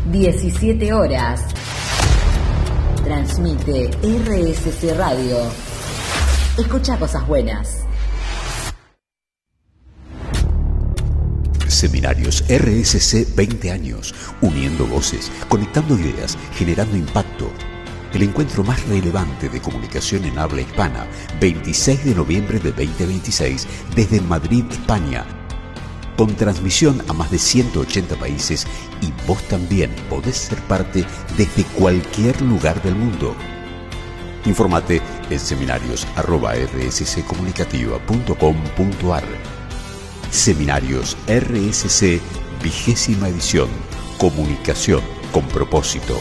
17 horas. Transmite RSC Radio. Escucha cosas buenas. Seminarios RSC 20 años, uniendo voces, conectando ideas, generando impacto. El encuentro más relevante de comunicación en habla hispana, 26 de noviembre de 2026, desde Madrid, España. Con transmisión a más de 180 países y vos también podés ser parte desde cualquier lugar del mundo. Infórmate en seminarios@rsccomunicativa.com.ar. Seminarios RSC, 20ª edición. Comunicación con propósito.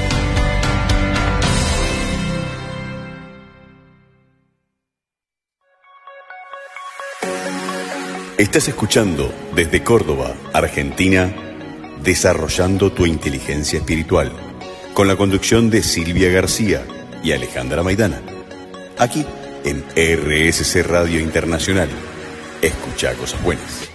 Estás escuchando desde Córdoba, Argentina, Desarrollando tu Inteligencia Espiritual, con la conducción de Silvia García y Alejandra Maidana. Aquí en RSC Radio Internacional. Escucha cosas buenas.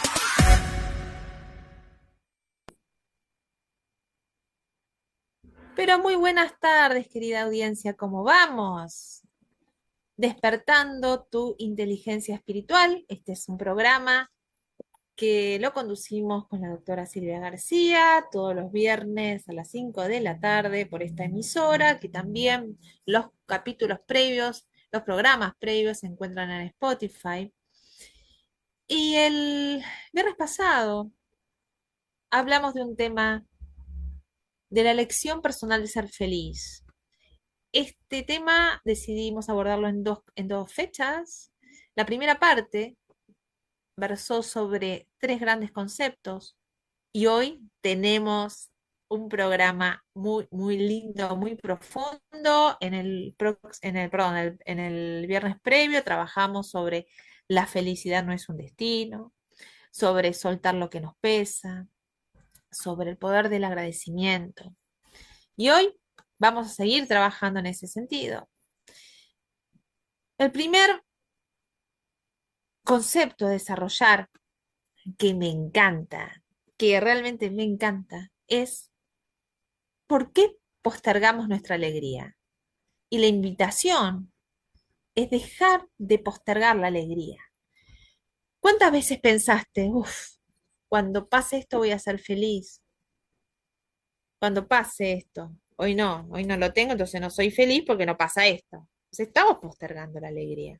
Pero muy buenas tardes, querida audiencia, ¿cómo vamos? Despertando tu inteligencia espiritual. Este es un programa que lo conducimos con la doctora Silvia García todos los viernes a las 5 de la tarde por esta emisora, que también los capítulos previos, los programas previos se encuentran en Spotify. Y el viernes pasado hablamos de un tema de la elección personal de ser feliz. Este tema decidimos abordarlo en dos fechas. La primera parte versó sobre 3 grandes conceptos y hoy tenemos un programa muy, muy lindo, muy profundo. En el viernes previo trabajamos sobre la felicidad no es un destino, sobre soltar lo que nos pesa, sobre el poder del agradecimiento. Y hoy vamos a seguir trabajando en ese sentido. El primer concepto a desarrollar que me encanta, que realmente me encanta, es ¿por qué postergamos nuestra alegría? Y la invitación es dejar de postergar la alegría. ¿Cuántas veces pensaste, cuando pase esto voy a ser feliz? Cuando pase esto, hoy no lo tengo, entonces no soy feliz porque no pasa esto. Entonces estamos postergando la alegría.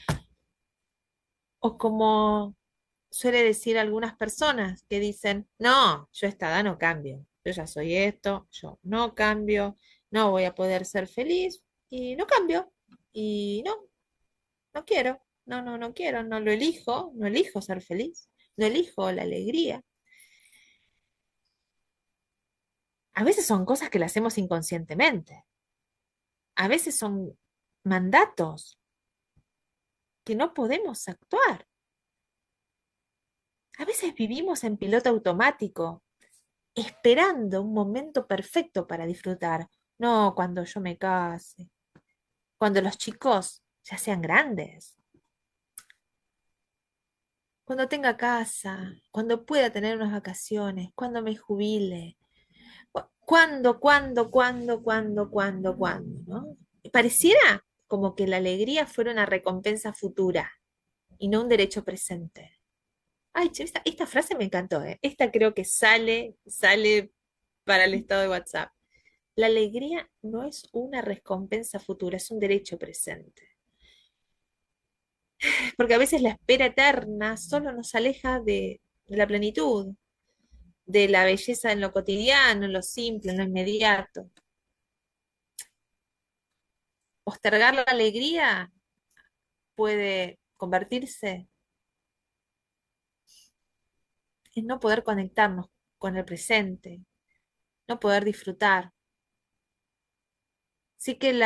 O como suele decir algunas personas que dicen, no, yo a esta edad no cambio, yo ya soy esto, yo no cambio, no voy a poder ser feliz y no cambio y no quiero, no quiero, no lo elijo, no elijo ser feliz, no elijo la alegría. A veces son cosas que las hacemos inconscientemente, a veces son mandatos que no podemos actuar. A veces vivimos en piloto automático esperando un momento perfecto para disfrutar. No cuando yo me case, cuando los chicos ya sean grandes, cuando tenga casa, cuando pueda tener unas vacaciones, cuando me jubile. ¿Cuándo, ¿no? Pareciera como que la alegría fuera una recompensa futura y no un derecho presente. Ay, che, esta frase me encantó, ¿eh? Esta creo que sale para el estado de WhatsApp. La alegría no es una recompensa futura, es un derecho presente. Porque a veces la espera eterna solo nos aleja de la plenitud, de la belleza en lo cotidiano, en lo simple, en lo inmediato. Postergar la alegría puede convertirse en no poder conectarnos con el presente, no poder disfrutar. Así que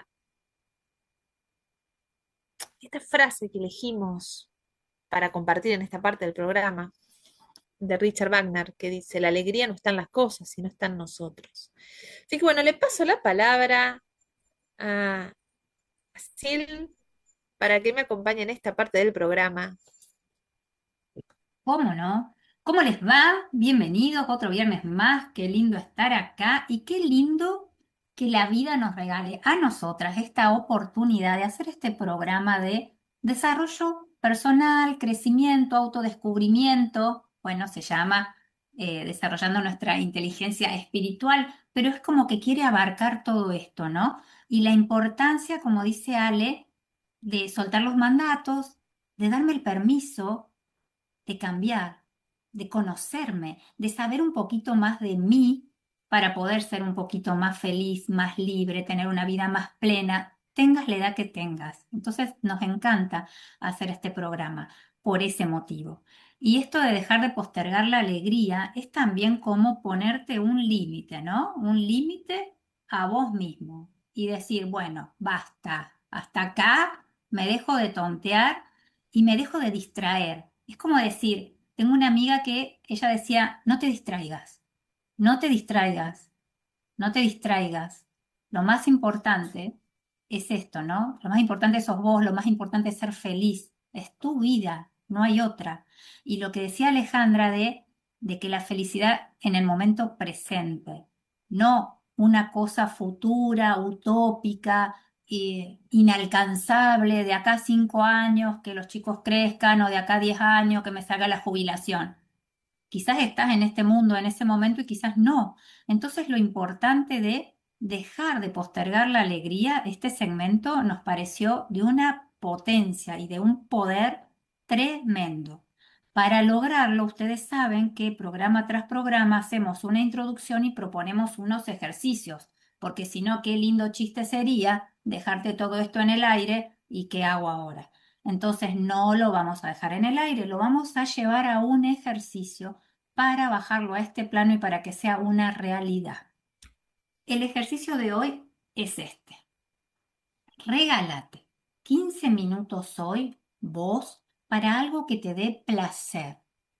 esta frase que elegimos para compartir en esta parte del programa de Richard Wagner, que dice, la alegría no está en las cosas, sino está en nosotros. Así que bueno, le paso la palabra a Sil para que me acompañe en esta parte del programa. ¿Cómo no? ¿Cómo les va? Bienvenidos otro viernes más. Qué lindo estar acá y qué lindo que la vida nos regale a nosotras esta oportunidad de hacer este programa de desarrollo personal, crecimiento, autodescubrimiento. Bueno, se llama desarrollando nuestra inteligencia espiritual, pero es como que quiere abarcar todo esto, ¿no? Y la importancia, como dice Ale, de soltar los mandatos, de darme el permiso de cambiar, de conocerme, de saber un poquito más de mí para poder ser un poquito más feliz, más libre, tener una vida más plena, tengas la edad que tengas. Entonces nos encanta hacer este programa por ese motivo. Y esto de dejar de postergar la alegría es también como ponerte un límite, ¿no? Un límite a vos mismo y decir, bueno, basta, hasta acá me dejo de tontear y me dejo de distraer. Es como decir, tengo una amiga que ella decía, no te distraigas, no te distraigas, no te distraigas. Lo más importante es esto, ¿no? Lo más importante sos vos, lo más importante es ser feliz. Es tu vida, no hay otra. Y lo que decía Alejandra de que la felicidad en el momento presente, no una cosa futura, utópica, inalcanzable, de acá a 5 años que los chicos crezcan o de acá a 10 años que me salga la jubilación. Quizás estás en este mundo en ese momento y quizás no. Entonces lo importante de dejar de postergar la alegría, este segmento nos pareció de una potencia y de un poder tremendo. Para lograrlo, ustedes saben que programa tras programa hacemos una introducción y proponemos unos ejercicios, porque si no, qué lindo chiste sería dejarte todo esto en el aire y qué hago ahora. Entonces no lo vamos a dejar en el aire, lo vamos a llevar a un ejercicio para bajarlo a este plano y para que sea una realidad. El ejercicio de hoy es este. Regálate 15 minutos hoy, vos, para algo que te dé placer.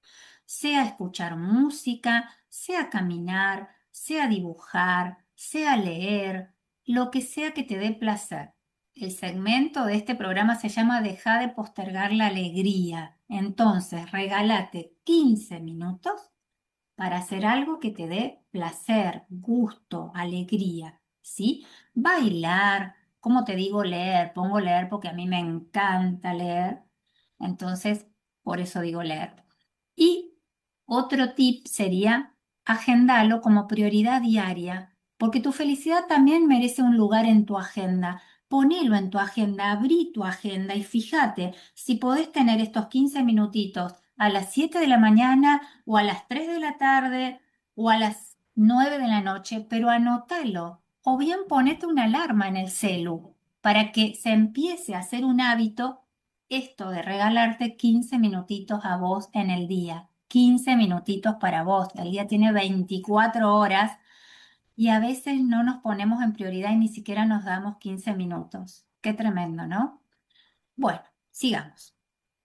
Sea escuchar música, sea caminar, sea dibujar, sea leer, lo que sea que te dé placer. El segmento de este programa se llama Deja de postergar la alegría. Entonces, regálate 15 minutos para hacer algo que te dé placer, gusto, alegría, ¿sí? Bailar, como te digo, leer, pongo leer porque a mí me encanta leer, entonces por eso digo leer. Y otro tip sería agendalo como prioridad diaria, porque tu felicidad también merece un lugar en tu agenda. Ponelo en tu agenda, abrí tu agenda y fíjate si podés tener estos 15 minutitos a las 7 de la mañana o a las 3 de la tarde o a las 9 de la noche, pero anótalo. O bien ponete una alarma en el celu para que se empiece a hacer un hábito esto de regalarte 15 minutitos a vos en el día. 15 minutitos para vos. El día tiene 24 horas y a veces no nos ponemos en prioridad y ni siquiera nos damos 15 minutos. Qué tremendo, ¿no? Bueno, sigamos.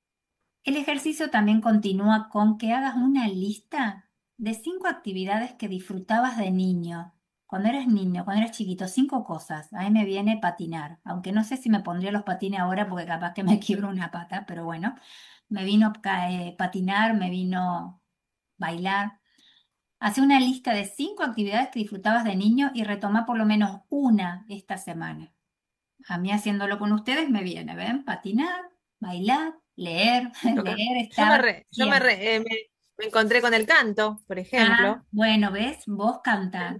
El ejercicio también continúa con que hagas una lista de 5 actividades que disfrutabas de niño. Cuando eras chiquito, 5 cosas. Ahí me viene patinar, aunque no sé si me pondría los patines ahora porque capaz que me quiebro una pata, pero bueno, me vino patinar, me vino bailar. Hace una lista de 5 actividades que disfrutabas de niño y retoma por lo menos una esta semana. A mí haciéndolo con ustedes me viene, ¿ven? Patinar, bailar, leer. Toca. Leer Yo me está re, yo me, bien. re- me, me encontré con el canto, por Ah, ejemplo. bueno, ¿ves? Vos cantás.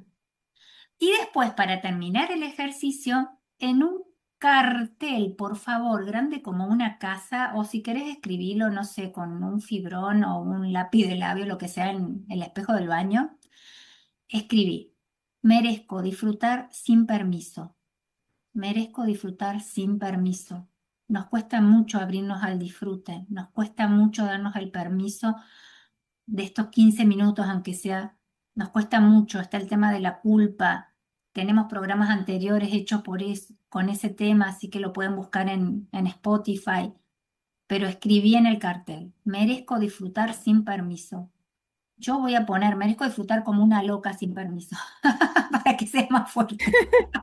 Y después, para terminar el ejercicio, en un cartel, por favor, grande como una casa, o si querés escribirlo, no sé, con un fibrón o un lápiz de labio, lo que sea en el espejo del baño, escribí, merezco disfrutar sin permiso. Merezco disfrutar sin permiso. Nos cuesta mucho abrirnos al disfrute, nos cuesta mucho darnos el permiso de estos 15 minutos, aunque sea, nos cuesta mucho. Está el tema de la culpa. Tenemos programas anteriores hechos con ese tema, así que lo pueden buscar en Spotify. Pero escribí en el cartel, merezco disfrutar sin permiso. Yo voy a poner, merezco disfrutar como una loca sin permiso, para que sea más fuerte.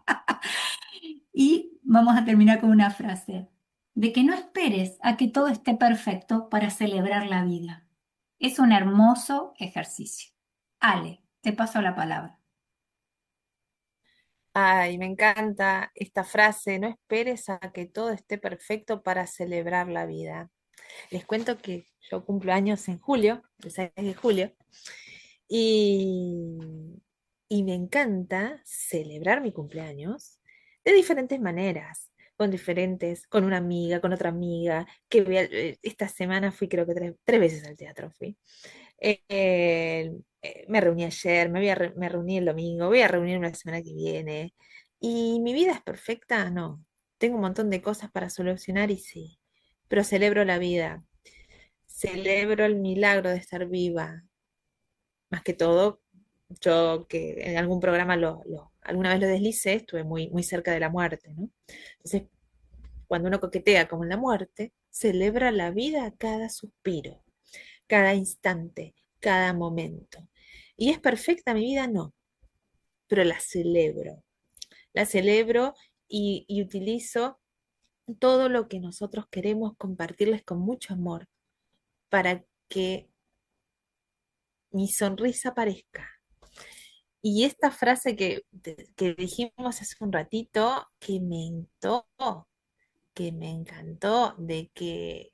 Y vamos a terminar con una frase, de que no esperes a que todo esté perfecto para celebrar la vida. Es un hermoso ejercicio. Ale, te paso la palabra. Ay, me encanta esta frase, no esperes a que todo esté perfecto para celebrar la vida. Les cuento que yo cumplo años en julio, el 6 de julio, y, y me encanta celebrar mi cumpleaños de diferentes maneras, con una amiga, con otra amiga, esta semana fui creo que tres veces al teatro fui. Me reuní ayer, me reuní el domingo, voy a reunirme la semana que viene. ¿Y mi vida es perfecta? No. Tengo un montón de cosas para solucionar y sí, pero celebro la vida, celebro el milagro de estar viva. Más que todo, yo que en algún programa alguna vez lo deslicé, estuve muy cerca de la muerte, ¿no? Entonces, cuando uno coquetea con la muerte, celebra la vida cada suspiro, cada instante, cada momento. ¿Y es perfecta mi vida? No, pero la celebro. La celebro y utilizo todo lo que nosotros queremos compartirles con mucho amor para que mi sonrisa aparezca. Y esta frase que dijimos hace un ratito, que me encantó, de que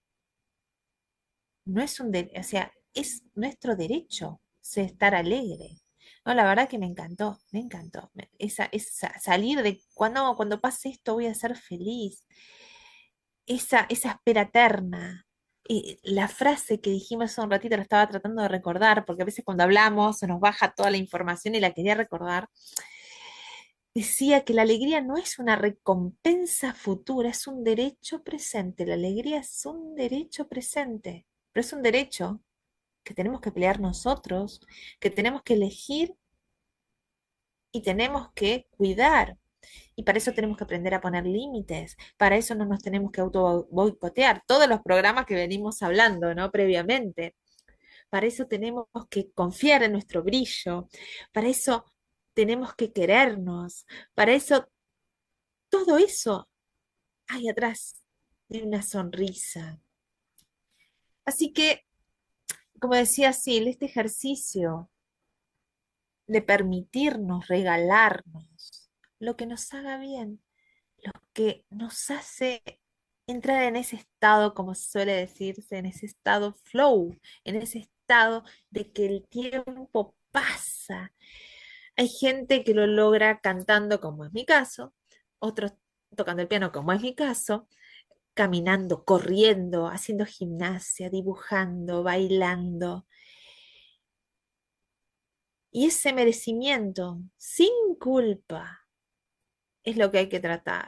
no es o sea, es nuestro derecho estar alegre. No, la verdad que me encantó, me encantó. Esa salir de cuando pase esto voy a ser feliz. Esa espera eterna. Y la frase que dijimos hace un ratito la estaba tratando de recordar, porque a veces cuando hablamos se nos baja toda la información y la quería recordar. Decía que la alegría no es una recompensa futura, es un derecho presente. La alegría es un derecho presente, pero es un derecho que tenemos que pelear nosotros, que tenemos que elegir y tenemos que cuidar. Y para eso tenemos que aprender a poner límites. Para eso no nos tenemos que auto boicotear todos los programas que venimos hablando, ¿no? Previamente. Para eso tenemos que confiar en nuestro brillo. Para eso tenemos que querernos. Para eso, todo eso hay atrás de una sonrisa. Así que, como decía Sil, este ejercicio de permitirnos regalarnos lo que nos haga bien, lo que nos hace entrar en ese estado, como suele decirse, en ese estado flow, en ese estado de que el tiempo pasa. Hay gente que lo logra cantando, como es mi caso, otros tocando el piano, como es mi caso, caminando, corriendo, haciendo gimnasia, dibujando, bailando. Y ese merecimiento, sin culpa, es lo que hay que tratar.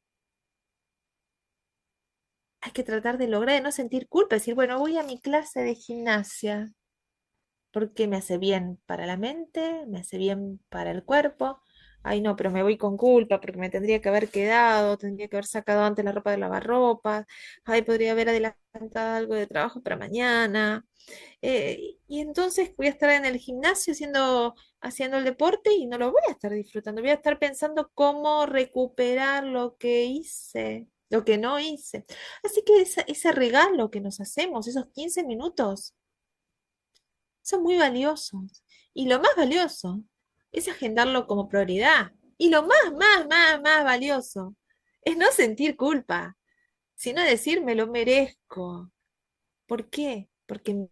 Hay que tratar de lograr de no sentir culpa, decir, bueno, voy a mi clase de gimnasia porque me hace bien para la mente, me hace bien para el cuerpo. Ay, no, pero me voy con culpa porque me tendría que haber quedado, tendría que haber sacado antes la ropa de lavarropas. Ay, podría haber adelantado algo de trabajo para mañana. Y entonces voy a estar en el gimnasio haciendo el deporte y no lo voy a estar disfrutando. Voy a estar pensando cómo recuperar lo que hice, lo que no hice. Así que ese regalo que nos hacemos, esos 15 minutos, son muy valiosos. Y lo más valioso es agendarlo como prioridad. Y lo más valioso es no sentir culpa, sino decir me lo merezco. ¿Por qué? Porque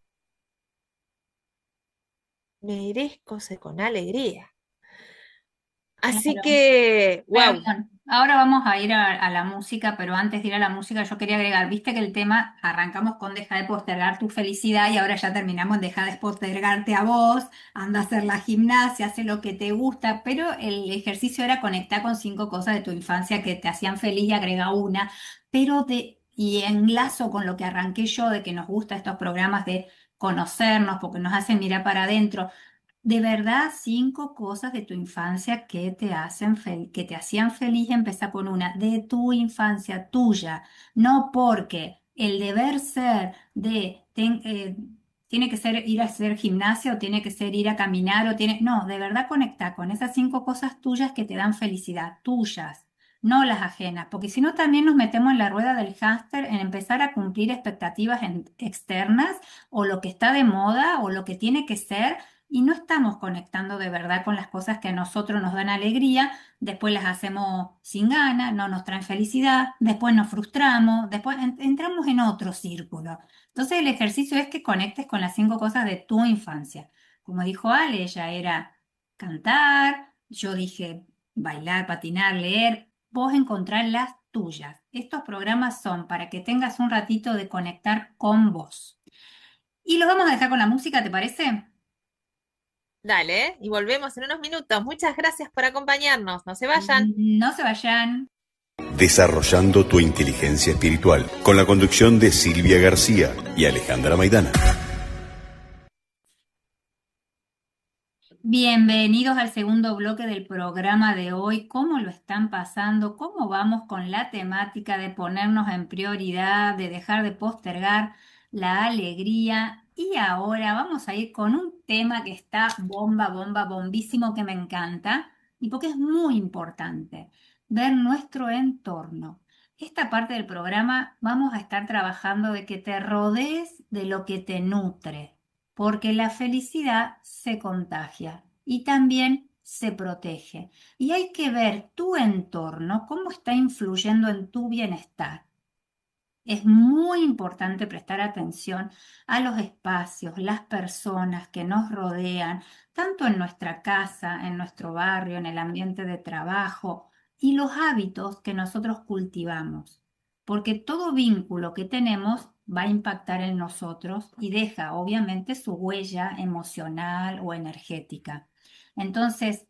merezco ser con alegría. Así Claro. que, wow. Perdón, ahora vamos a ir a la música, pero antes de ir a la música yo quería agregar, viste que el tema arrancamos con deja de postergar tu felicidad y ahora ya terminamos en deja de postergarte a vos, anda a hacer la gimnasia, hace lo que te gusta, pero el ejercicio era conectar con 5 cosas de tu infancia que te hacían feliz y agrega una, y enlazo con lo que arranqué yo de que nos gusta estos programas de conocernos porque nos hacen mirar para adentro. De verdad, 5 cosas de tu infancia que te que te hacían feliz, empezar con una, de tu infancia tuya, no porque el deber ser tiene que ser ir a hacer gimnasia o tiene que ser ir a caminar no, de verdad conecta con esas 5 cosas tuyas que te dan felicidad, tuyas. no las ajenas, porque si no también nos metemos en la rueda del hámster en empezar a cumplir expectativas externas o lo que está de moda o lo que tiene que ser y no estamos conectando de verdad con las cosas que a nosotros nos dan alegría, después las hacemos sin ganas, no nos traen felicidad, después nos frustramos, después entramos en otro círculo. Entonces el ejercicio es que conectes con las 5 cosas de tu infancia. Como dijo Ale, ella era cantar, yo dije bailar, patinar, leer, vos encontrás las tuyas. Estos programas son para que tengas un ratito de conectar con vos. Y los vamos a dejar con la música, ¿te parece? Dale, ¿eh? Y volvemos en unos minutos. Muchas gracias por acompañarnos. No se vayan. No se vayan. Desarrollando tu inteligencia espiritual, con la conducción de Silvia García y Alejandra Maidana. Bienvenidos al segundo bloque del programa de hoy. ¿Cómo lo están pasando? ¿Cómo vamos con la temática de ponernos en prioridad, de dejar de postergar la alegría? Y ahora vamos a ir con un tema que está bomba, bomba, bombísimo, que me encanta y porque es muy importante, ver nuestro entorno. Esta parte del programa vamos a estar trabajando de que te rodees de lo que te nutre porque la felicidad se contagia y también se protege. Y hay que ver tu entorno, cómo está influyendo en tu bienestar. Es muy importante prestar atención a los espacios, las personas que nos rodean, tanto en nuestra casa, en nuestro barrio, en el ambiente de trabajo y los hábitos que nosotros cultivamos, porque todo vínculo que tenemos va a impactar en nosotros y deja obviamente su huella emocional o energética. Entonces,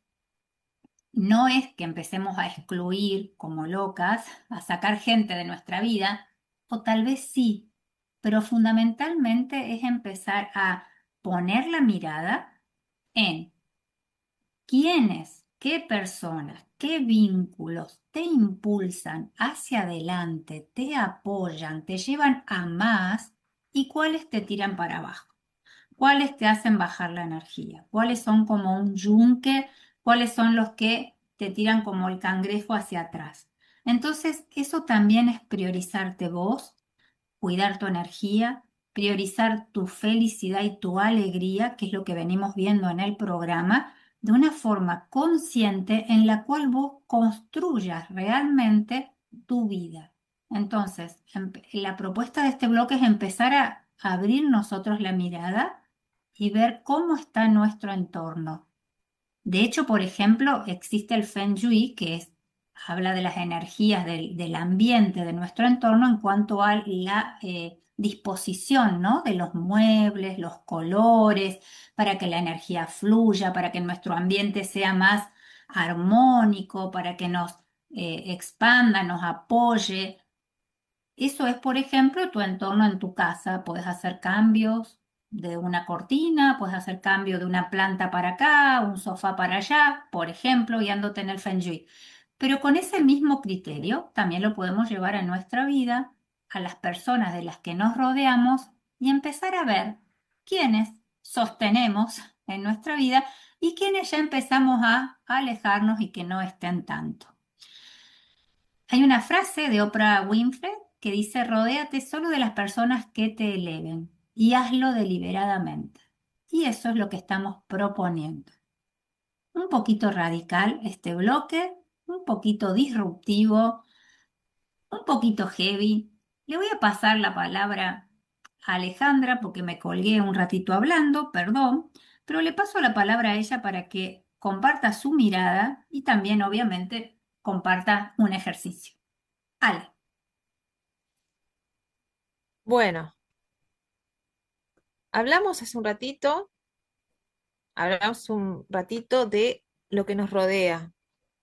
no es que empecemos a excluir como locas, a sacar gente de nuestra vida, o tal vez sí, pero fundamentalmente es empezar a poner la mirada en quiénes, qué personas, qué vínculos te impulsan hacia adelante, te apoyan, te llevan a más y cuáles te tiran para abajo. ¿Cuáles te hacen bajar la energía? ¿Cuáles son como un yunque? ¿Cuáles son los que te tiran como el cangrejo hacia atrás? Entonces, eso también es priorizarte vos, cuidar tu energía, priorizar tu felicidad y tu alegría, que es lo que venimos viendo en el programa, de una forma consciente en la cual vos construyas realmente tu vida. Entonces, la propuesta de este bloque es empezar a abrir nosotros la mirada y ver cómo está nuestro entorno. De hecho, por ejemplo, existe el Feng Shui, habla de las energías del ambiente, de nuestro entorno en cuanto a la disposición, ¿no? De los muebles, los colores, para que la energía fluya, para que nuestro ambiente sea más armónico, para que nos expanda, nos apoye. Eso es, por ejemplo, tu entorno en tu casa. Puedes hacer cambios de una cortina, puedes hacer cambio de una planta para acá, un sofá para allá, por ejemplo, guiándote en el Feng Shui. Pero con ese mismo criterio también lo podemos llevar a nuestra vida, a las personas de las que nos rodeamos y empezar a ver quiénes sostenemos en nuestra vida y quiénes ya empezamos a alejarnos y que no estén tanto. Hay una frase de Oprah Winfrey que dice, rodéate solo de las personas que te eleven y hazlo deliberadamente. Y eso es lo que estamos proponiendo. Un poquito radical este bloque, un poquito disruptivo, un poquito heavy. Le voy a pasar la palabra a Alejandra porque me colgué un ratito hablando, perdón, pero le paso la palabra a ella para que comparta su mirada y también obviamente comparta un ejercicio. Ale. Bueno, hablamos un ratito de lo que nos rodea.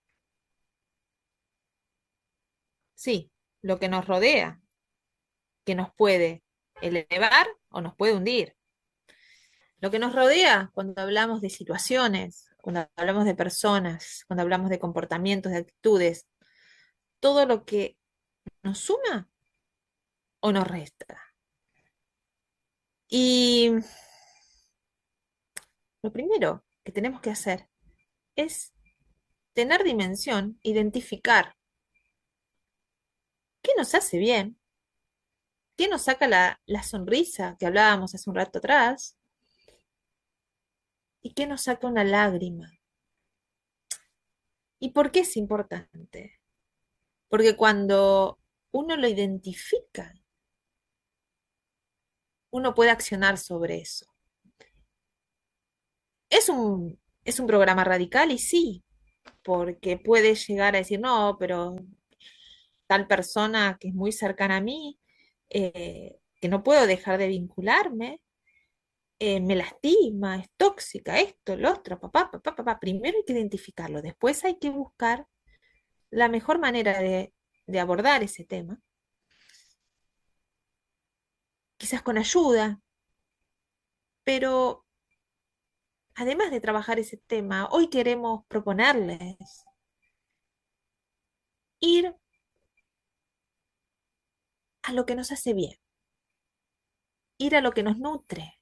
Sí, lo que nos rodea, que nos puede elevar o nos puede hundir. Lo que nos rodea cuando hablamos de situaciones, cuando hablamos de personas, cuando hablamos de comportamientos, de actitudes, todo lo que nos suma o nos resta. Y lo primero que tenemos que hacer es tener dimensión, identificar. ¿Qué nos hace bien? ¿Qué nos saca la sonrisa que hablábamos hace un rato atrás? ¿Y qué nos saca una lágrima? ¿Y por qué es importante? Porque cuando uno lo identifica, uno puede accionar sobre eso. Es un programa radical y sí, porque puede llegar a decir, no, pero tal persona que es muy cercana a mí, que no puedo dejar de vincularme, me lastima, es tóxica, esto, lo otro, papá, papá, papá. Primero hay que identificarlo, después hay que buscar la mejor manera de abordar ese tema, quizás con ayuda, pero además de trabajar ese tema, hoy queremos proponerles ir a lo que nos hace bien, ir a lo que nos nutre,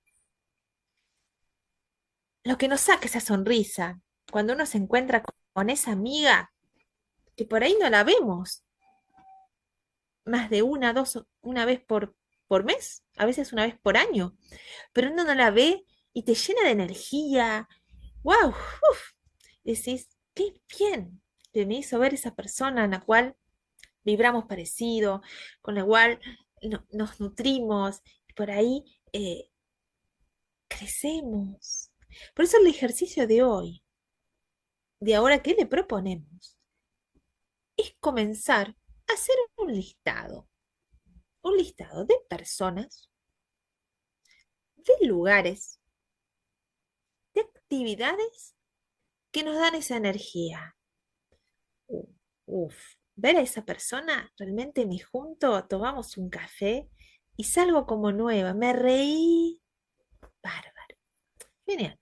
lo que nos saca esa sonrisa, cuando uno se encuentra con esa amiga que por ahí no la vemos más de una, dos, una vez por mes, a veces una vez por año, pero uno no la ve y te llena de energía. ¡Wow! ¡Uf! Decís, qué bien que me hizo ver esa persona en la cual vibramos parecido, con la cual nos nutrimos, y por ahí crecemos. Por eso el ejercicio de hoy, de ahora, ¿qué le proponemos? Es comenzar a hacer un listado de personas, de lugares, de actividades que nos dan esa energía. U- Uf, ver a esa persona, realmente me junto, tomamos un café y salgo como nueva, me reí, bárbaro, genial.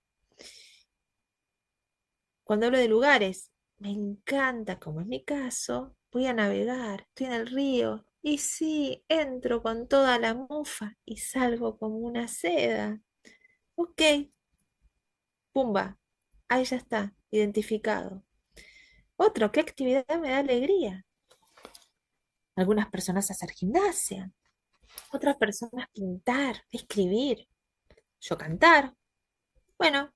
Cuando hablo de lugares, me encanta, como es mi caso, voy a navegar, estoy en el río y sí, entro con toda la mufa y salgo como una seda. Ok, pumba, ahí ya está, identificado. Otro, ¿qué actividad me da alegría? Algunas personas hacer gimnasia, otras personas pintar, escribir, yo cantar. Bueno,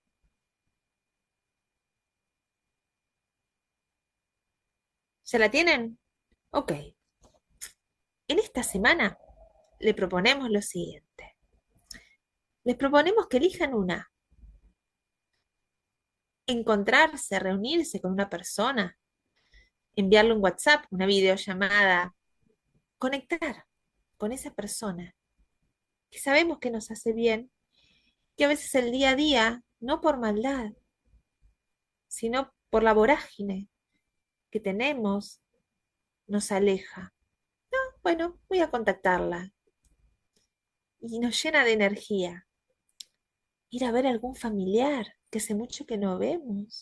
¿se la tienen? Ok, en esta semana le proponemos lo siguiente. Les proponemos que elijan una, encontrarse, reunirse con una persona, enviarle un WhatsApp, una videollamada, conectar con esa persona que sabemos que nos hace bien, que a veces el día a día, no por maldad, sino por la vorágine que tenemos, nos aleja. Bueno, voy a contactarla y nos llena de energía. Ir a ver a algún familiar que hace mucho que no vemos.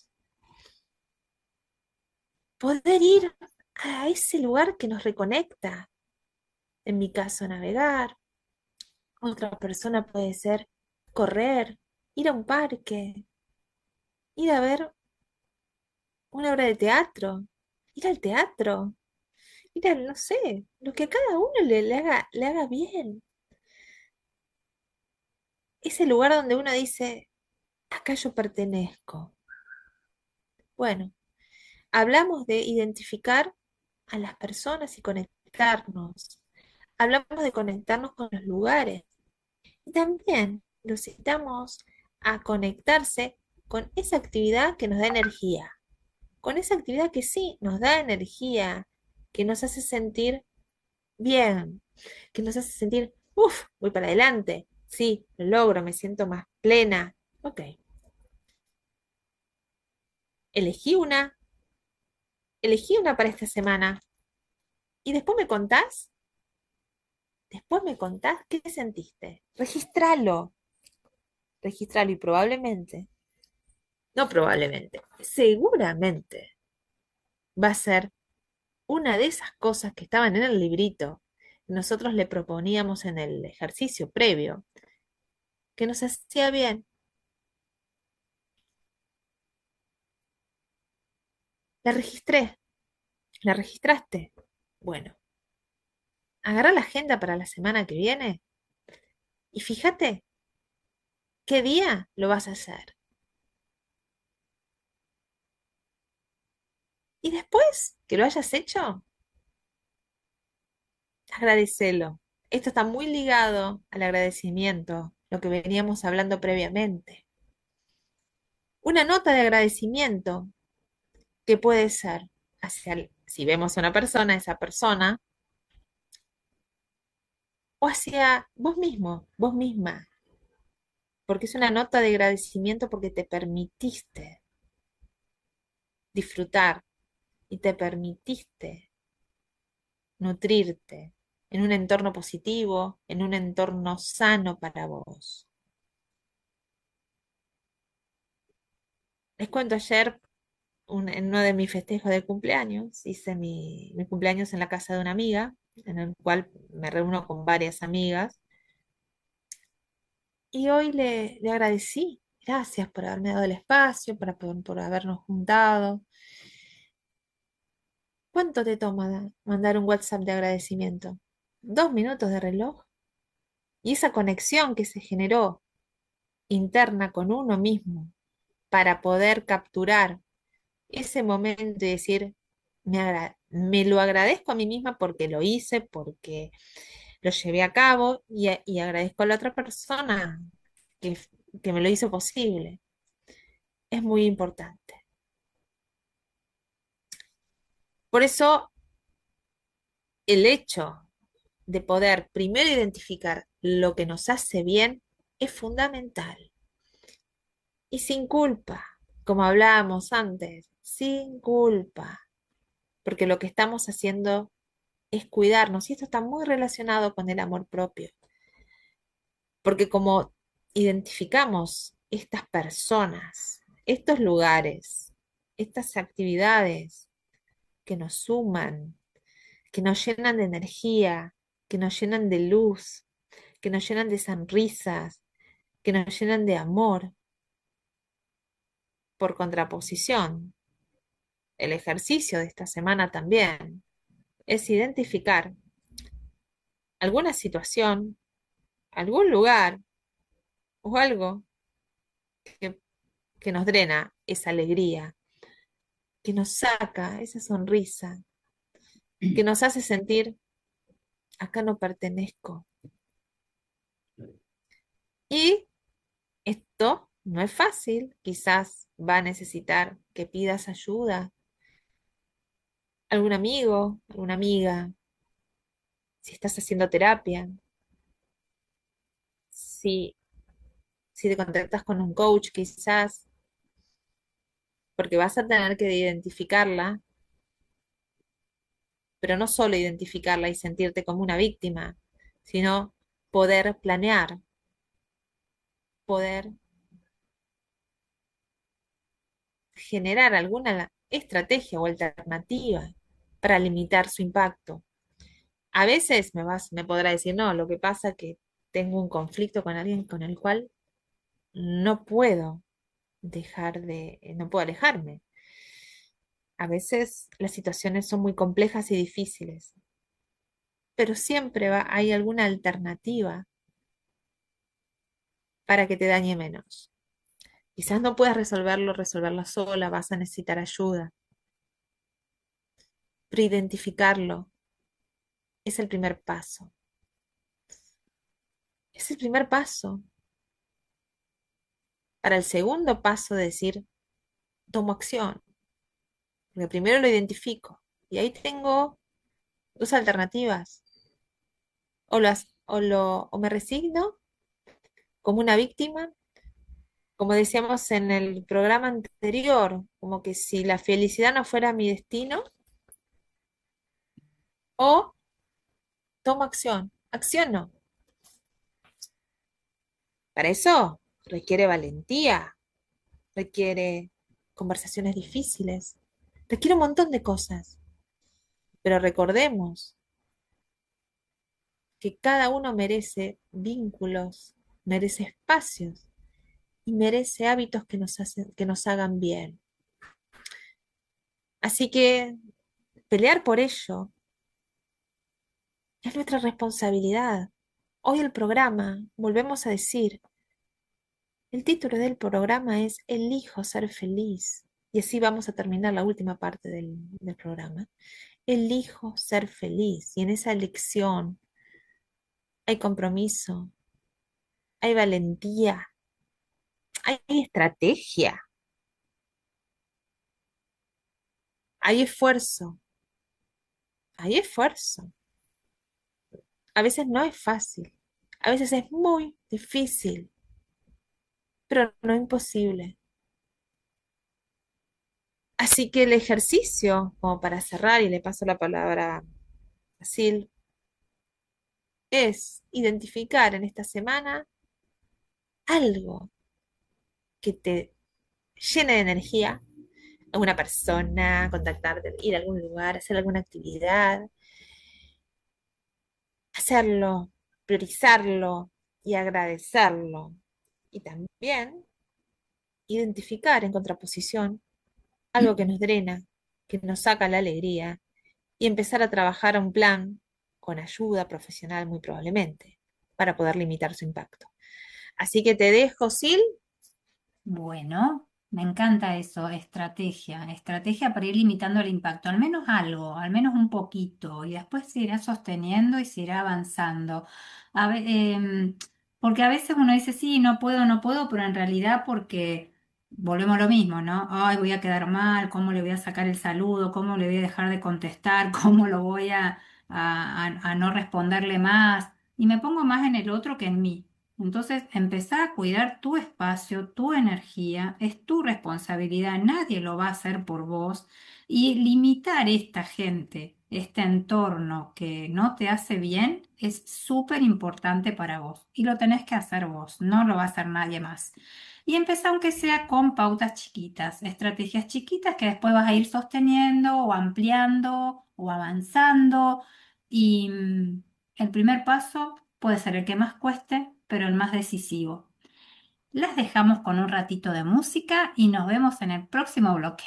Poder ir a ese lugar que nos reconecta. En mi caso, navegar. Otra persona puede ser correr, ir a un parque, ir a ver una obra de teatro, ir al teatro, ir a, no sé, lo que a cada uno le haga bien. Ese lugar donde uno dice, acá yo pertenezco. Bueno, hablamos de identificar a las personas y conectarnos. Hablamos de conectarnos con los lugares. Y también los invitamos a conectarse con esa actividad que nos da energía. Con esa actividad que sí nos da energía, que nos hace sentir bien, que nos hace sentir, uff, voy para adelante. Sí, lo logro, me siento más plena. Ok, elegí una, elegí una para esta semana. Y después me contás qué sentiste. Registralo y probablemente, no probablemente, seguramente va a ser una de esas cosas que estaban en el librito que nosotros le proponíamos en el ejercicio previo, que nos hacía bien. La registré, la registraste. Bueno, agarra la agenda para la semana que viene y fíjate qué día lo vas a hacer. Y después que lo hayas hecho, agradecelo. Esto está muy ligado al agradecimiento, lo que veníamos hablando previamente. Una nota de agradecimiento que puede ser si vemos a una persona, esa persona, o hacia vos mismo, vos misma, porque es una nota de agradecimiento porque te permitiste disfrutar y te permitiste nutrirte en un entorno positivo, en un entorno sano para vos. Les cuento ayer, en uno de mis festejos de cumpleaños, hice mi cumpleaños en la casa de una amiga, en el cual me reúno con varias amigas, y hoy le agradecí. Gracias por haberme dado el espacio, por habernos juntado. ¿Cuánto te toma mandar un WhatsApp de agradecimiento? 2 minutos de reloj. Y esa conexión que se generó interna con uno mismo para poder capturar ese momento y decir, me lo agradezco a mí misma porque lo hice, porque lo llevé a cabo y agradezco a la otra persona que, que me lo hizo posible. Es muy importante. Por eso, el hecho de poder primero identificar lo que nos hace bien es fundamental. Y sin culpa, como hablábamos antes, sin culpa, porque lo que estamos haciendo es cuidarnos y esto está muy relacionado con el amor propio, porque como identificamos estas personas, estos lugares, estas actividades que nos suman, que nos llenan de energía, que nos llenan de luz, que nos llenan de sonrisas, que nos llenan de amor, por contraposición. El ejercicio de esta semana también es identificar alguna situación, algún lugar o algo que, que nos drena esa alegría, que nos saca esa sonrisa, que nos hace sentir, acá no pertenezco. Y esto no es fácil, quizás va a necesitar que pidas ayuda, algún amigo, alguna amiga, si estás haciendo terapia, si, si te contactas con un coach quizás, porque vas a tener que identificarla, pero no solo identificarla y sentirte como una víctima, sino poder planear, poder generar alguna estrategia o alternativa para limitar su impacto. A veces me podrá decir, no, lo que pasa es que tengo un conflicto con alguien con el cual no puedo no puedo alejarme. A veces las situaciones son muy complejas y difíciles, pero siempre hay alguna alternativa para que te dañe menos. Quizás no puedas resolverla sola, vas a necesitar ayuda, pero identificarlo es el primer paso. Es el primer paso para el segundo paso de decir, tomo acción, porque primero lo identifico y ahí tengo dos alternativas. O me resigno como una víctima, como decíamos en el programa anterior, como que si la felicidad no fuera mi destino, o tomo acción. Acciono. Para eso requiere valentía, requiere conversaciones difíciles, requiere un montón de cosas. Pero recordemos que cada uno merece vínculos, merece espacios y merece hábitos que nos hagan bien. Así que pelear por ello Es nuestra responsabilidad. Hoy el programa, volvemos a decir, el título del programa es Elijo ser feliz. Y así vamos a terminar la última parte del programa. Elijo ser feliz. Y en esa elección hay compromiso, hay valentía, hay estrategia, hay esfuerzo, hay esfuerzo. A veces no es fácil, a veces es muy difícil, pero no imposible. Así que el ejercicio, como para cerrar, y le paso la palabra a Sil, es identificar en esta semana algo que te llene de energía, alguna persona, contactarte, ir a algún lugar, hacer alguna actividad, hacerlo, priorizarlo y agradecerlo. Y también identificar en contraposición algo que nos drena, que nos saca la alegría y empezar a trabajar a un plan con ayuda profesional muy probablemente para poder limitar su impacto. Así que te dejo, Sil. Bueno, me encanta eso, estrategia para ir limitando el impacto, al menos algo, al menos un poquito, y después se irá sosteniendo y se irá avanzando. A ve- em, Porque a veces uno dice, sí, no puedo, no puedo, pero en realidad porque volvemos a lo mismo, ¿no? Ay, voy a quedar mal, ¿cómo le voy a sacar el saludo? ¿Cómo le voy a dejar de contestar? ¿Cómo lo voy a no responderle más? Y me pongo más en el otro que en mí. Entonces, empezar a cuidar tu espacio, tu energía, es tu responsabilidad, nadie lo va a hacer por vos. Y limitar esta gente, este entorno que no te hace bien, es súper importante para vos. Y lo tenés que hacer vos, no lo va a hacer nadie más. Y empezar aunque sea con pautas chiquitas, estrategias chiquitas que después vas a ir sosteniendo o ampliando o avanzando. Y el primer paso puede ser el que más cueste, pero el más decisivo. Las dejamos con un ratito de música y nos vemos en el próximo bloque.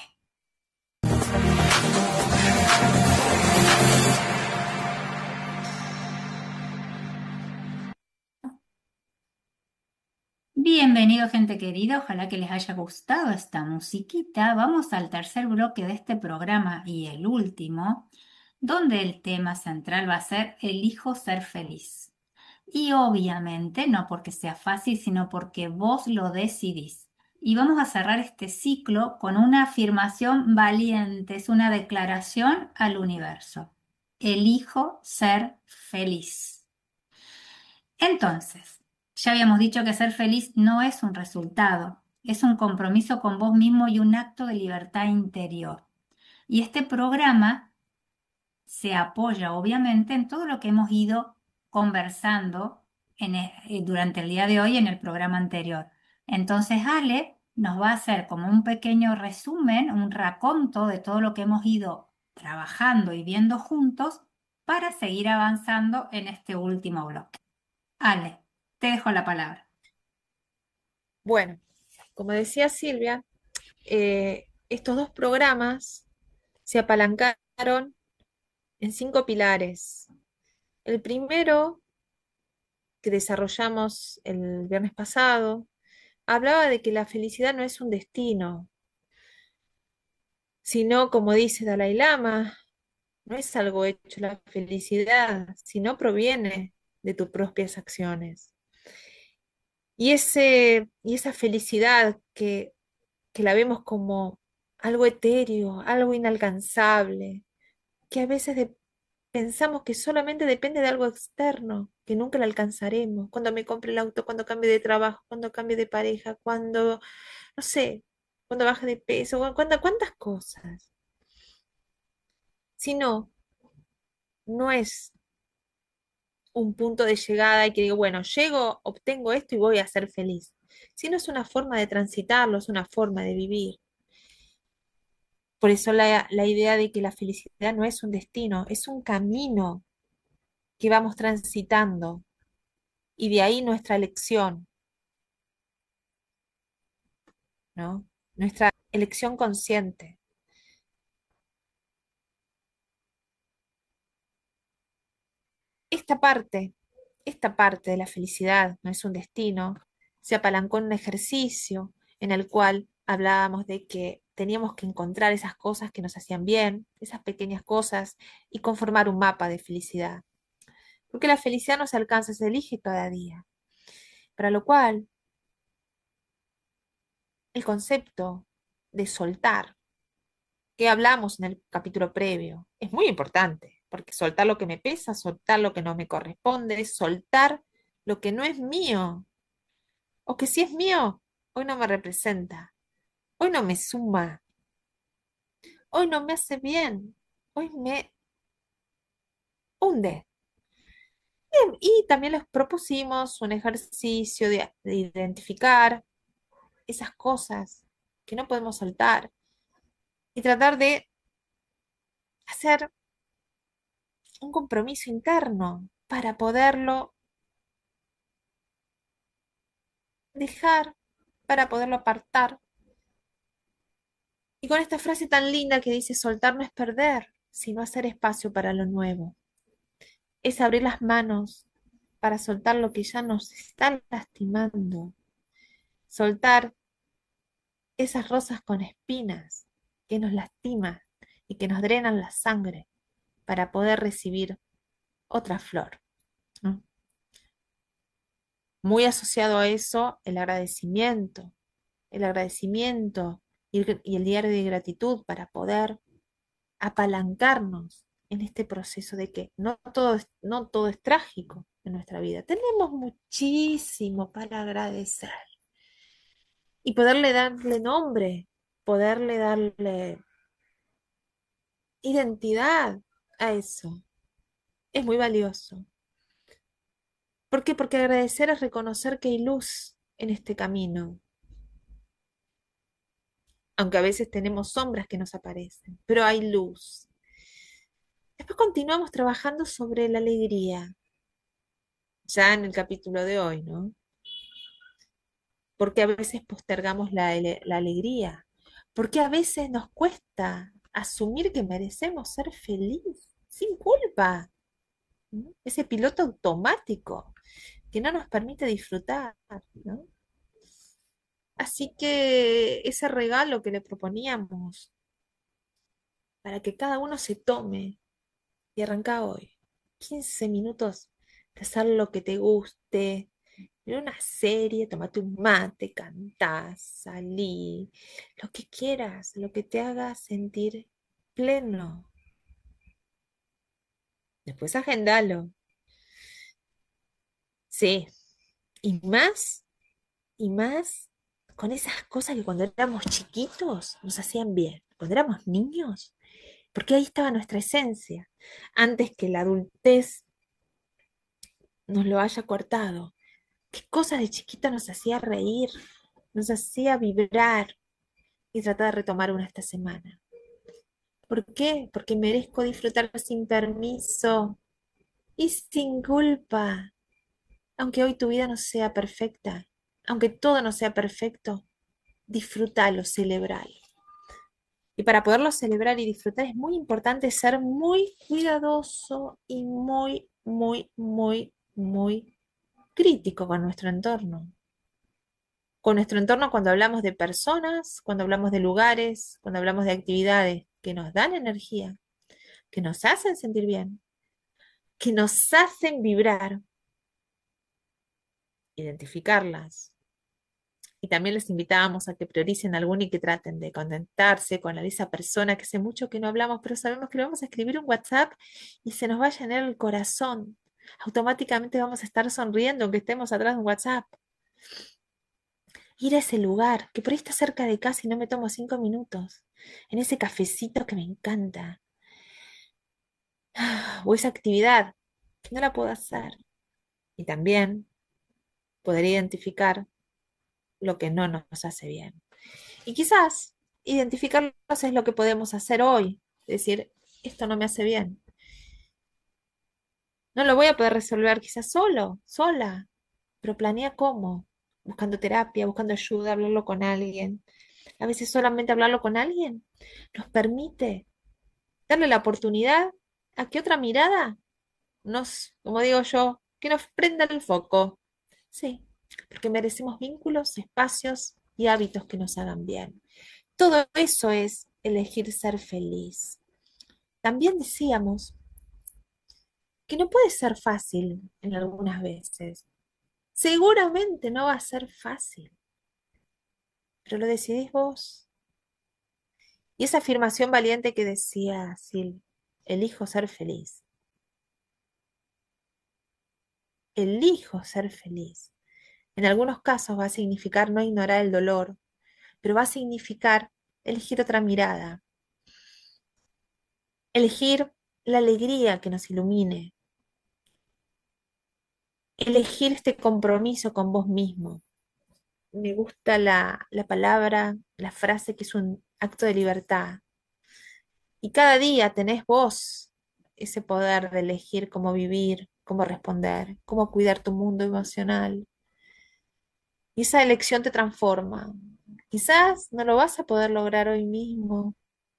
Bienvenido, gente querida. Ojalá que les haya gustado esta musiquita. Vamos al tercer bloque de este programa y el último, donde el tema central va a ser Elijo ser feliz. Y obviamente no porque sea fácil, sino porque vos lo decidís. Y vamos a cerrar este ciclo con una afirmación valiente, es una declaración al universo. Elijo ser feliz. Entonces, ya habíamos dicho que ser feliz no es un resultado, es un compromiso con vos mismo y un acto de libertad interior. Y este programa se apoya obviamente en todo lo que hemos ido conversando durante el día de hoy en el programa anterior. Entonces, Ale nos va a hacer como un pequeño resumen, un raconto de todo lo que hemos ido trabajando y viendo juntos para seguir avanzando en este último bloque. Ale, te dejo la palabra. Bueno, como decía Silvia, estos dos programas se apalancaron en 5 pilares. El primero, que desarrollamos el viernes pasado, hablaba de que la felicidad no es un destino, sino, como dice Dalai Lama, no es algo hecho la felicidad, sino proviene de tus propias acciones. Y esa felicidad que la vemos como algo etéreo, algo inalcanzable, que a veces pensamos que solamente depende de algo externo, que nunca la alcanzaremos. Cuando me compre el auto, cuando cambie de trabajo, cuando cambie de pareja, cuando, no sé, cuando baje de peso, cuántas cosas. Si no, no es un punto de llegada y que digo, bueno, llego, obtengo esto y voy a ser feliz. Sino es una forma de transitarlo, es una forma de vivir. Por eso la idea de que la felicidad no es un destino, es un camino que vamos transitando y de ahí nuestra elección, ¿no? Nuestra elección consciente. esta parte de la felicidad no es un destino, se apalancó en un ejercicio en el cual hablábamos de que teníamos que encontrar esas cosas que nos hacían bien, esas pequeñas cosas, y conformar un mapa de felicidad. Porque la felicidad no se alcanza, se elige cada día. Para lo cual, el concepto de soltar, que hablamos en el capítulo previo, es muy importante, porque soltar lo que me pesa, soltar lo que no me corresponde, soltar lo que no es mío, o que si es mío, hoy no me representa, hoy no me suma, hoy no me hace bien, hoy me hunde. Y también les propusimos un ejercicio de identificar esas cosas que no podemos soltar y tratar de hacer un compromiso interno para poderlo dejar, para poderlo apartar. Y con esta frase tan linda que dice, soltar no es perder, sino hacer espacio para lo nuevo. Es abrir las manos para soltar lo que ya nos está lastimando. Soltar esas rosas con espinas que nos lastiman y que nos drenan la sangre para poder recibir otra flor, ¿no? Muy asociado a eso, el agradecimiento y el diario de gratitud para poder apalancarnos en este proceso de que no todo es trágico en nuestra vida. Tenemos muchísimo para agradecer y poderle darle nombre, poderle darle identidad a eso. Es muy valioso. ¿Por qué? Porque agradecer es reconocer que hay luz en este camino, aunque a veces tenemos sombras que nos aparecen, pero hay luz. Después continuamos trabajando sobre la alegría, ya en el capítulo de hoy, ¿no? Porque a veces postergamos la alegría, porque a veces nos cuesta asumir que merecemos ser feliz sin culpa, ¿no? Ese piloto automático que no nos permite disfrutar, ¿no? Así que ese regalo que le proponíamos para que cada uno se tome y arranca hoy 15 minutos de hacer lo que te guste, ver una serie, tomate un mate, cantás, salí, lo que quieras, lo que te haga sentir pleno. Después agendalo. Sí, y y más con esas cosas que cuando éramos chiquitos nos hacían bien, cuando éramos niños, porque ahí estaba nuestra esencia, antes que la adultez nos lo haya cortado. ¿Qué cosas de chiquita nos hacía reír, nos hacía vibrar y tratar de retomar una esta semana? ¿Por qué? Porque merezco disfrutar sin permiso y sin culpa. Aunque hoy tu vida no sea perfecta, aunque todo no sea perfecto, disfrútalo, celebralo. Y para poderlo celebrar y disfrutar es muy importante ser muy cuidadoso y muy crítico con nuestro entorno. Con nuestro entorno cuando hablamos de personas, cuando hablamos de lugares, cuando hablamos de actividades que nos dan energía, que nos hacen sentir bien, que nos hacen vibrar, identificarlas. Y también les invitábamos a que prioricen alguna y que traten de conectarse con esa persona que hace mucho que no hablamos, pero sabemos que le vamos a escribir un WhatsApp y se nos va a llenar el corazón. Automáticamente vamos a estar sonriendo aunque estemos atrás de un WhatsApp. Ir a ese lugar, que por ahí está cerca de casa y no me tomo 5 minutos, en ese cafecito que me encanta, o esa actividad que no la puedo hacer. Y también poder identificar lo que no nos hace bien. Y quizás identificarlos es lo que podemos hacer hoy. Es decir, esto no me hace bien. No lo voy a poder resolver quizás solo, sola, pero planea cómo. Buscando terapia, buscando ayuda, hablarlo con alguien. A veces solamente hablarlo con alguien nos permite darle la oportunidad a que otra mirada como digo yo, que nos prenda el foco. Sí, porque merecemos vínculos, espacios y hábitos que nos hagan bien. Todo eso es elegir ser feliz. También decíamos que no puede ser fácil en algunas veces. Seguramente no va a ser fácil, pero lo decidís vos. Y esa afirmación valiente que decía Sil, elijo ser feliz, elijo ser feliz. En algunos casos va a significar no ignorar el dolor, pero va a significar elegir otra mirada, elegir la alegría que nos ilumine, elegir este compromiso con vos mismo. Me gusta la palabra, la frase que es un acto de libertad. Y cada día tenés vos ese poder de elegir cómo vivir, cómo responder, cómo cuidar tu mundo emocional. Y esa elección te transforma. Quizás no lo vas a poder lograr hoy mismo.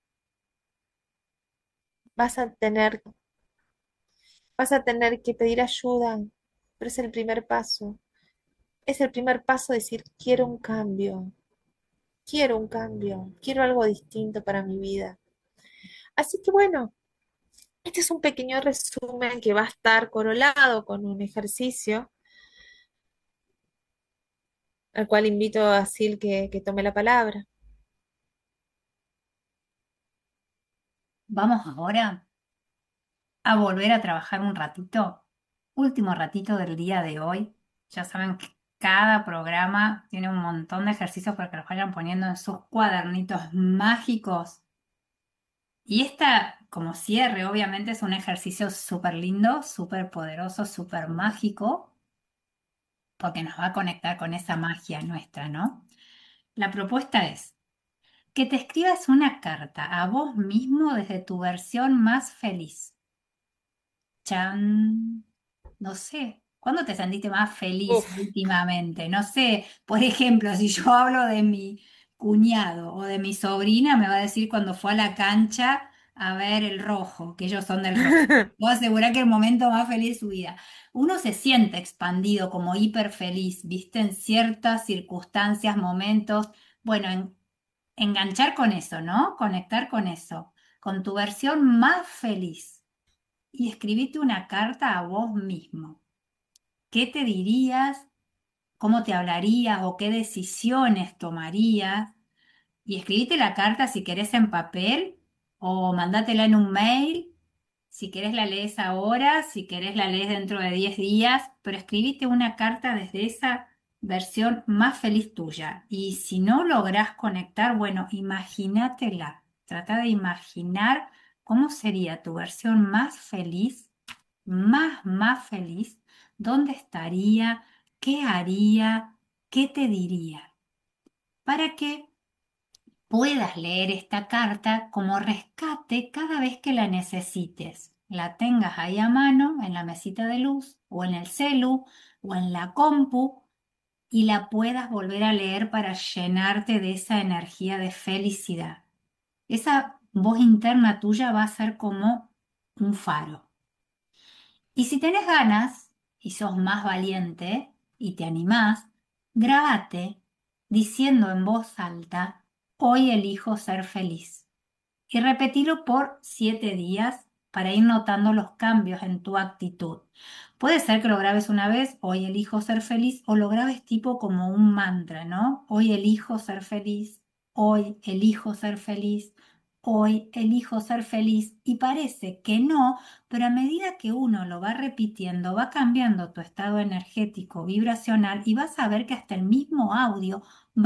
Vas a tener, vas a tener que pedir ayuda, pero es el primer paso. Es el primer paso decir, quiero un cambio, quiero algo distinto para mi vida. Así que bueno, este es un pequeño resumen que va a estar corolado con un ejercicio al cual invito a Sil que tome la palabra. Vamos ahora a volver a trabajar un ratito, último ratito del día de hoy. Ya saben que cada programa tiene un montón de ejercicios para que los vayan poniendo en sus cuadernitos mágicos. Y esta, como cierre, obviamente es un ejercicio súper lindo, súper poderoso, súper mágico, porque nos va a conectar con esa magia nuestra, ¿no? La propuesta es que te escribas una carta a vos mismo desde tu versión más feliz. Chan. No sé, ¿cuándo te sentiste más feliz Uf. últimamente? No sé, por ejemplo, si yo hablo de mi cuñado o de mi sobrina, me va a decir cuando fue a la cancha a ver el rojo, que ellos son del rojo. Puedo asegurar que el momento más feliz de su vida. Uno se siente expandido, como hiper feliz, ¿viste? En ciertas circunstancias, momentos. Bueno, enganchar con eso, ¿no? Conectar con eso, con tu versión más feliz y escribite una carta a vos mismo. ¿Qué te dirías? ¿Cómo te hablarías o qué decisiones tomarías? Y escribite la carta si querés en papel o mandátela en un mail. Si querés la lees ahora, si querés la lees dentro de 10 días, pero escribite una carta desde esa versión más feliz tuya. Y si no lográs conectar, bueno, imagínatela. Trata de imaginar cómo sería tu versión más feliz, más feliz, dónde estaría, qué haría, qué te diría, para que puedas leer esta carta como rescate cada vez que la necesites. La tengas ahí a mano en la mesita de luz o en el celu o en la compu y la puedas volver a leer para llenarte de esa energía de felicidad. Esa voz interna tuya va a ser como un faro. Y si tenés ganas y sos más valiente y te animás, grábate diciendo en voz alta, hoy elijo ser feliz. Y repetilo por 7 días para ir notando los cambios en tu actitud. Puede ser que lo grabes una vez, hoy elijo ser feliz, o lo grabes tipo como un mantra, ¿no? Hoy elijo ser feliz, hoy elijo ser feliz, hoy elijo ser feliz. Y parece que no, pero a medida que uno lo va repitiendo, va cambiando tu estado energético, vibracional, y vas a ver que hasta el mismo audio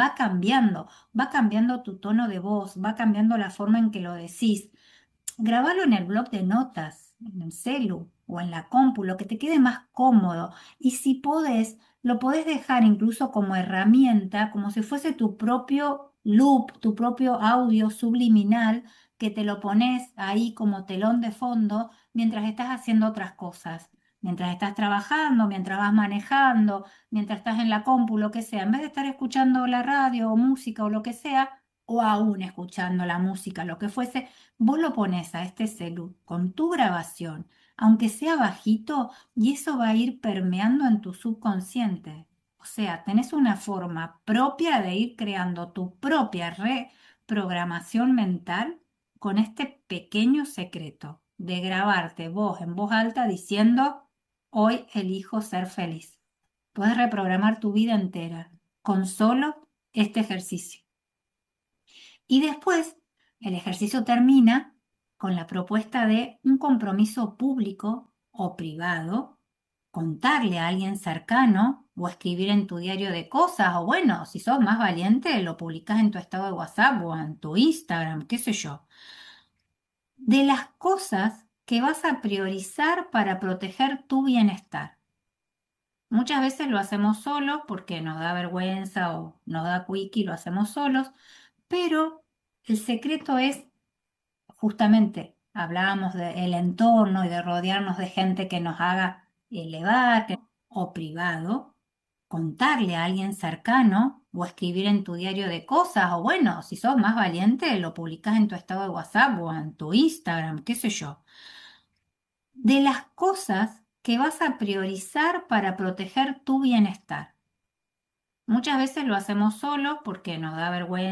va cambiando tu tono de voz, va cambiando la forma en que lo decís. Grabalo en el blog de notas, en el celu o en la compu, lo que te quede más cómodo. Y si podés, lo podés dejar incluso como herramienta, como si fuese tu propio loop, tu propio audio subliminal, que te lo pones ahí como telón de fondo mientras estás haciendo otras cosas. Mientras estás trabajando, mientras vas manejando, mientras estás en la compu, lo que sea. En vez de estar escuchando la radio o música o lo que sea, o aún escuchando la música, lo que fuese, vos lo pones a este celu con tu grabación aunque sea bajito, y eso va a ir permeando en tu subconsciente. O sea, tenés una forma propia de ir creando tu propia reprogramación mental con este pequeño secreto de grabarte vos en voz alta diciendo, hoy elijo ser feliz. Puedes reprogramar tu vida entera con solo este ejercicio. Y después, el ejercicio termina con la propuesta de un compromiso público o privado, contarle a alguien cercano o escribir en tu diario de cosas, o bueno, si sos más valiente, lo publicás en tu estado de WhatsApp o en tu Instagram, qué sé yo, de las cosas que vas a priorizar para proteger tu bienestar. Muchas veces lo hacemos solos porque nos da vergüenza o nos da quickie, lo hacemos solos, pero el secreto es justamente, hablábamos del entorno y de rodearnos de gente que nos haga elevar o privado, contarle a alguien cercano o escribir en tu diario de cosas, o bueno, si sos más valiente, lo publicás en tu estado de WhatsApp o en tu Instagram, qué sé yo, de las cosas que vas a priorizar para proteger tu bienestar. Muchas veces lo hacemos solos porque nos da vergüenza.